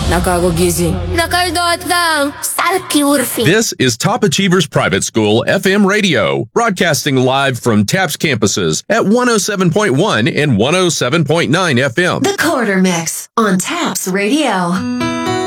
Nakakagising. Nakaldot lang. Salki urfi. This is Top Achievers Private School FM radio, broadcasting live from TAPS campuses at 107.1 and 107.9 FM. The Quarter Mix on TAPS Radio.